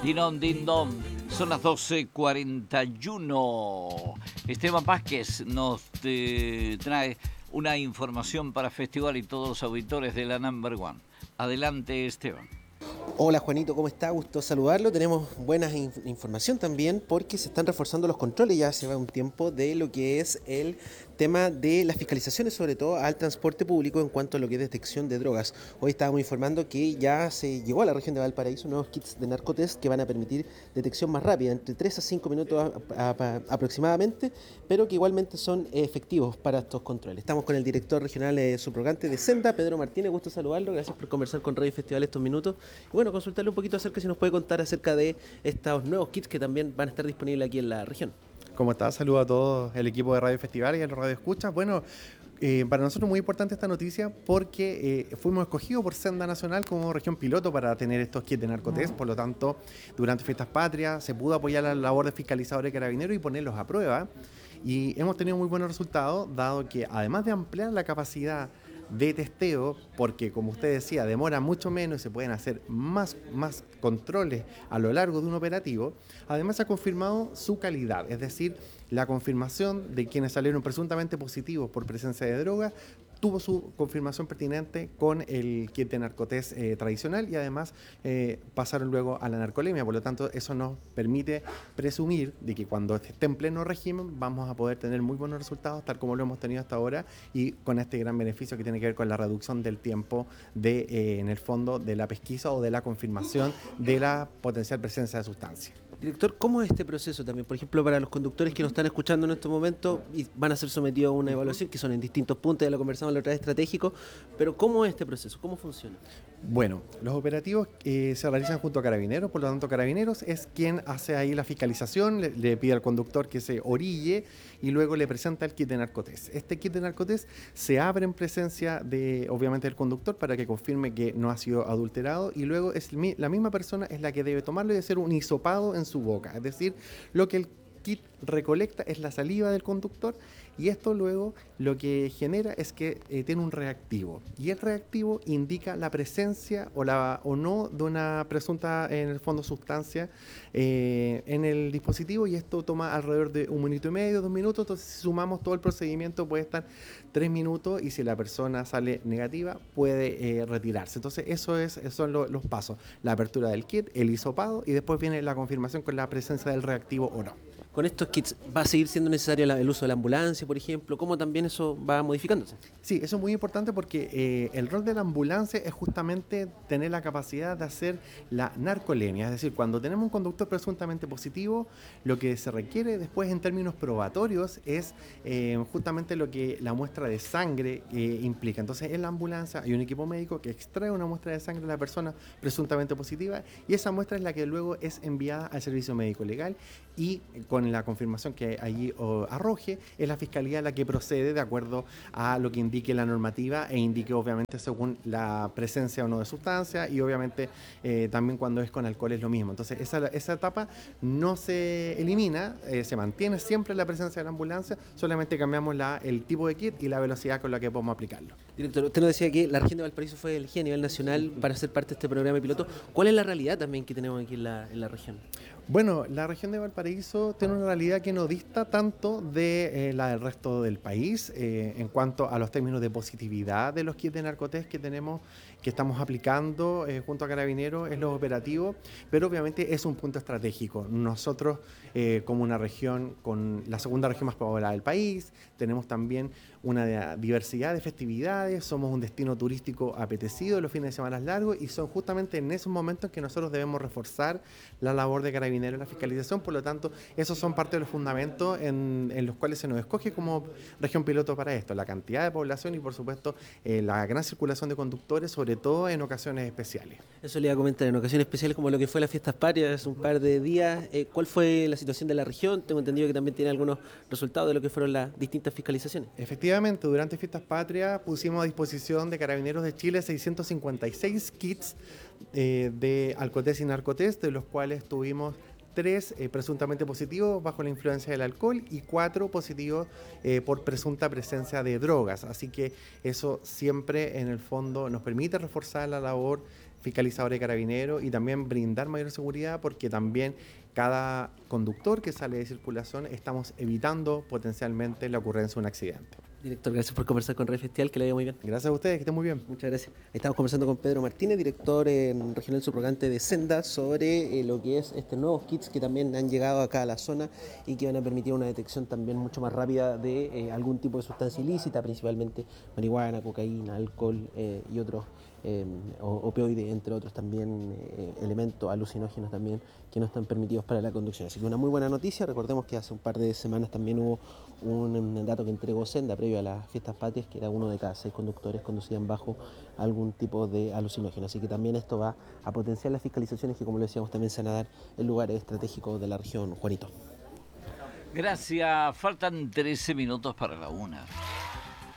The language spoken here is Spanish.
Dinón, din, don. Son las 12:41. Esteban Vázquez nos trae una información para Festival y todos los auditores de la Number One. Adelante, Esteban. Hola Juanito, ¿cómo está? Gusto saludarlo. Tenemos buena información también porque se están reforzando los controles ya hace un tiempo de lo que es el tema de las fiscalizaciones, sobre todo al transporte público en cuanto a lo que es detección de drogas. Hoy estábamos informando que ya se llegó a la región de Valparaíso nuevos kits de narcotest que van a permitir detección más rápida, entre 3 a 5 minutos aproximadamente, pero que igualmente son efectivos para estos controles. Estamos con el director regional subrogante de Senda, Pedro Martínez. Gusto saludarlo. Gracias por conversar con Radio Festival estos minutos. Y bueno, consultarle un poquito acerca, si nos puede contar acerca de estos nuevos kits que también van a estar disponibles aquí en la región. ¿Cómo estás? Saludo a todo el equipo de Radio Festival y a los Radio Escuchas. Bueno, para nosotros es muy importante esta noticia porque fuimos escogidos por Senda Nacional como región piloto para tener estos kits de narcotest. Por lo tanto, durante Fiestas Patrias se pudo apoyar la labor de fiscalizadores de carabineros y ponerlos a prueba. Y hemos tenido muy buenos resultados, dado que además de ampliar la capacidad de testeo, porque como usted decía, demora mucho menos y se pueden hacer más controles a lo largo de un operativo, además ha confirmado su calidad, es decir, la confirmación de quienes salieron presuntamente positivos por presencia de droga tuvo su confirmación pertinente con el kit de narcotest tradicional y además pasaron luego a la narcolemia. Por lo tanto, eso nos permite presumir de que cuando esté en pleno régimen vamos a poder tener muy buenos resultados, tal como lo hemos tenido hasta ahora, y con este gran beneficio que tiene que ver con la reducción del tiempo en el fondo, de la pesquisa o de la confirmación de la potencial presencia de sustancia. Director, ¿cómo es este proceso también? Por ejemplo, para los conductores que nos están escuchando en estos momentos y van a ser sometidos a una evaluación, que son en distintos puntos, ya lo conversamos la otra vez, estratégico, pero ¿cómo es este proceso? ¿Cómo funciona? Bueno, los operativos se realizan junto a Carabineros, por lo tanto Carabineros es quien hace ahí la fiscalización, le pide al conductor que se orille y luego le presenta el kit de narcotest. Este kit de narcotest se abre en presencia de, obviamente, del conductor para que confirme que no ha sido adulterado y luego la misma persona es la que debe tomarlo y hacer un hisopado en su boca, es decir, lo que el kit recolecta es la saliva del conductor y esto luego lo que genera es que tiene un reactivo y el reactivo indica la presencia o no de una presunta, en el fondo, sustancia en el dispositivo, y esto toma alrededor de 1 minuto y medio, 2 minutos. Entonces, si sumamos todo el procedimiento, puede estar 3 minutos y si la persona sale negativa puede retirarse. Entonces esos son los pasos: la apertura del kit, el hisopado y después viene la confirmación con la presencia del reactivo o no. Con estos kits, ¿va a seguir siendo necesario el uso de la ambulancia, por ejemplo? ¿Cómo también eso va modificándose? Sí, eso es muy importante porque el rol de la ambulancia es justamente tener la capacidad de hacer la narcolemia. Es decir, cuando tenemos un conductor presuntamente positivo, lo que se requiere después en términos probatorios es justamente lo que la muestra de sangre implica. Entonces, en la ambulancia hay un equipo médico que extrae una muestra de sangre de la persona presuntamente positiva y esa muestra es la que luego es enviada al servicio médico legal y con la confirmación que allí arroje, es la fiscalía la que procede de acuerdo a lo que indique la normativa e indique obviamente según la presencia o no de sustancia y obviamente también cuando es con alcohol es lo mismo. Entonces esa etapa no se elimina, se mantiene siempre la presencia de la ambulancia, solamente cambiamos el tipo de kit y la velocidad con la que podemos aplicarlo. Director, usted nos decía que la región de Valparaíso fue elegida a nivel nacional para ser parte de este programa piloto. ¿Cuál es la realidad también que tenemos aquí en la región? Bueno, la región de Valparaíso tiene una realidad que no dista tanto de la del resto del país en cuanto a los términos de positividad de los kits de narcotest que tenemos, que estamos aplicando junto a Carabineros en los operativos, pero obviamente es un punto estratégico. Nosotros, como una región con la segunda región más poblada del país, tenemos también una diversidad de festividades, somos un destino turístico apetecido, los fines de semana largos, y son justamente en esos momentos que nosotros debemos reforzar la labor de Carabineros en la fiscalización. Por lo tanto, esos son parte de los fundamentos en los cuales se nos escoge como región piloto para esto: la cantidad de población y, por supuesto, la gran circulación de conductores, sobre todo en ocasiones especiales. Eso le iba a comentar, en ocasiones especiales como lo que fue las Fiestas Patrias, un par de días. ¿Cuál fue la situación de la región? Tengo entendido que también tiene algunos resultados de lo que fueron las distintas fiscalizaciones. Efectivamente, durante Fiestas Patrias pusimos a disposición de Carabineros de Chile 656 kits de alcotest y narcotest, de los cuales tuvimos 3 presuntamente positivos bajo la influencia del alcohol y 4 positivos por presunta presencia de drogas. Así que eso siempre en el fondo nos permite reforzar la labor fiscalizadores y carabineros, y también brindar mayor seguridad, porque también cada conductor que sale de circulación estamos evitando potencialmente la ocurrencia de un accidente. Director, gracias por conversar con Radio Festival, que le vaya muy bien. Gracias a ustedes, que estén muy bien. Muchas gracias. Estamos conversando con Pedro Martínez, director regional subrogante de Senda, sobre lo que es estos nuevos kits que también han llegado acá a la zona y que van a permitir una detección también mucho más rápida de algún tipo de sustancia ilícita, principalmente marihuana, cocaína, alcohol y otros opioides, entre otros también elementos alucinógenos también que no están permitidos para la conducción. Así que una muy buena noticia. Recordemos que hace un par de semanas también hubo un dato que entregó Senda previo a las fiestas patrias, que era 1 de cada 6 conductores conducían bajo algún tipo de alucinógeno. Así que también esto va a potenciar las fiscalizaciones que, como lo decíamos, también se van a dar en lugares estratégicos de la región. Juanito. Gracias. Faltan 13 minutos para la 1.